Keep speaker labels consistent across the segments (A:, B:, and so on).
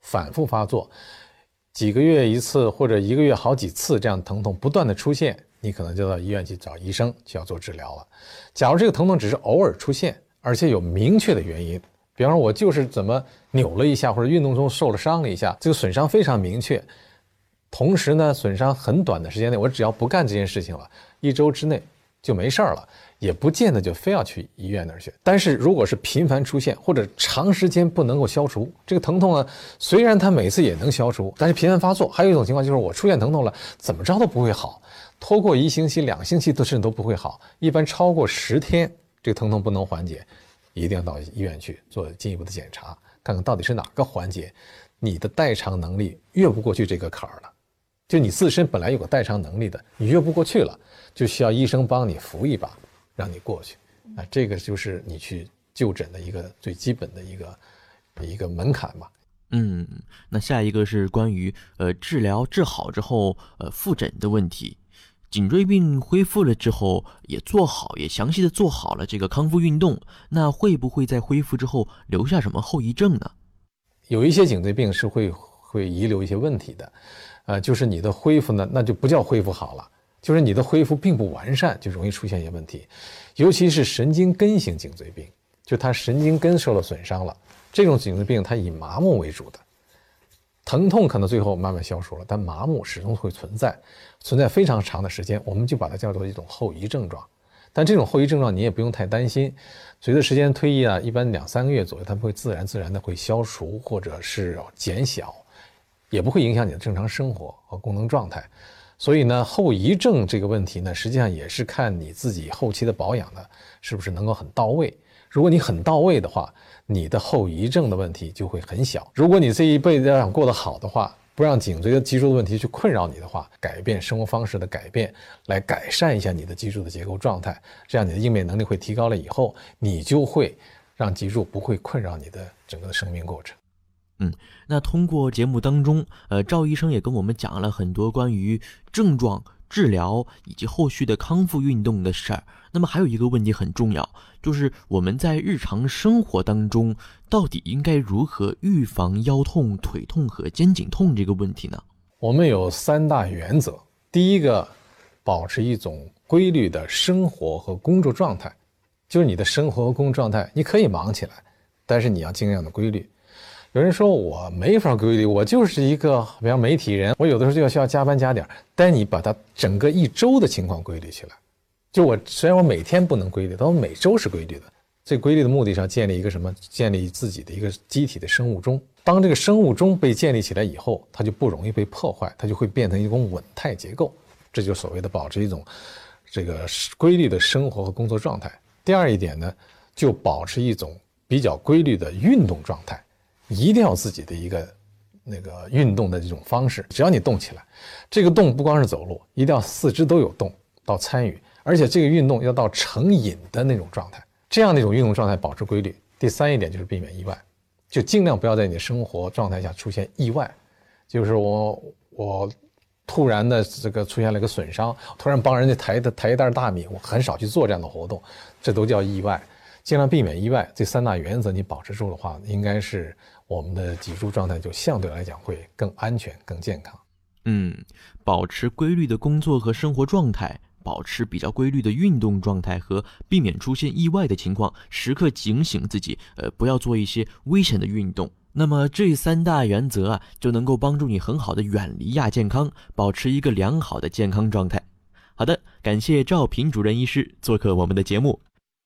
A: 反复发作，几个月一次或者1个月好几次这样疼痛不断的出现，你可能就到医院去找医生去要做治疗了。假如这个疼痛只是偶尔出现，而且有明确的原因，比方说我就是怎么扭了一下，或者运动中受了伤了一下，这个损伤非常明确，同时呢损伤很短的时间内，我只要不干这件事情了，1周之内就没事了，也不见得就非要去医院那儿去。但是如果是频繁出现或者长时间不能够消除，这个疼痛呢，虽然它每次也能消除，但是频繁发作。还有一种情况就是我出现疼痛了，怎么着都不会好，拖过1星期、2星期甚至都不会好，一般超过10天，这个疼痛不能缓解，一定要到医院去做进一步的检查，看看到底是哪个环节你的代偿能力越不过去这个坎儿了。就你自身本来有个代偿能力的，你越不过去了，就需要医生帮你扶一把，让你过去。这个就是你去就诊的一个最基本的一个门槛吧。
B: 那下一个是关于治疗治好之后复诊的问题。颈椎病恢复了之后，也详细的做好了这个康复运动，那会不会在恢复之后留下什么后遗症呢？
A: 有一些颈椎病是会遗留一些问题的，就是你的恢复呢，那就不叫恢复好了，就是你的恢复并不完善，就容易出现一些问题。尤其是神经根型颈椎病，就它神经根受了损伤了，这种颈椎病它以麻木为主的，疼痛可能最后慢慢消除了，但麻木始终会存在非常长的时间，我们就把它叫做一种后遗症状。但这种后遗症状你也不用太担心，随着时间推移一般2-3个月左右，它会自然的会消除或者是减小，也不会影响你的正常生活和功能状态。所以呢，后遗症这个问题呢，实际上也是看你自己后期的保养呢是不是能够很到位。如果你很到位的话，你的后遗症的问题就会很小。如果你这一辈子要想过得好的话，不让颈椎的脊柱的问题去困扰你的话，改变生活方式的改变，来改善一下你的脊柱的结构状态，这样你的应变能力会提高了以后，你就会让脊柱不会困扰你的整个的生命过程。
B: 那通过节目当中，赵医生也跟我们讲了很多关于症状、治疗以及后续的康复运动的事儿。那么还有一个问题很重要，就是我们在日常生活当中到底应该如何预防腰痛、腿痛和肩颈痛这个问题呢？
A: 我们有3大原则。第一个，保持一种规律的生活和工作状态，就是你的生活和工作状态，你可以忙起来，但是你要尽量的规律。有人说我没法规律，我就是一个比方媒体人，我有的时候就需要加班加点，但你把它整个1周的情况规律起来。就虽然我每天不能规律，但我每周是规律的。这规律的目的上建立一个什么？建立自己的一个机体的生物钟。当这个生物钟被建立起来以后，它就不容易被破坏，它就会变成一种稳态结构。这就是所谓的保持一种这个规律的生活和工作状态。第二一点呢，就保持一种比较规律的运动状态。一定要自己的一个运动的这种方式，只要你动起来，这个动不光是走路，一定要4肢都有动到参与，而且这个运动要到成瘾的那种状态，这样的一种运动状态保持规律。第3一点就是避免意外，就尽量不要在你的生活状态下出现意外，就是我突然的这个出现了一个损伤，突然帮人家抬一袋大米，我很少去做这样的活动，这都叫意外。尽量避免意外，这3大原则你保持住的话，应该是我们的脊柱状态就相对来讲会更安全、更健康。
B: 保持规律的工作和生活状态，保持比较规律的运动状态和避免出现意外的情况，时刻警醒自己，不要做一些危险的运动。那么这3大原则就能够帮助你很好的远离亚健康，保持一个良好的健康状态。好的，感谢赵平主任医师做客我们的节目。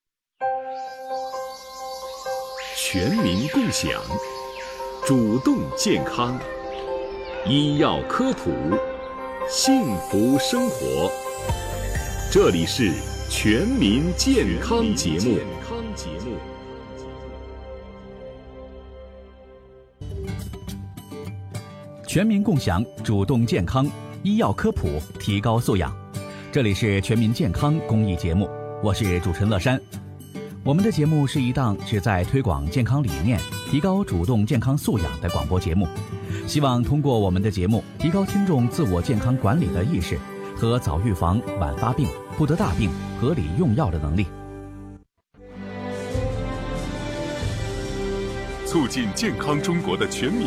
C: 全民共享，主动健康，医药科普，幸福生活。这里是全民健康节目。
D: 全民共享，主动健康，医药科普，提高素养。这里是全民健康公益节目，我是主持人乐山。我们的节目是一档旨在推广健康理念、提高主动健康素养的广播节目，希望通过我们的节目，提高听众自我健康管理的意识和早预防、晚发病、不得大病、合理用药的能力，
C: 促进健康中国的全民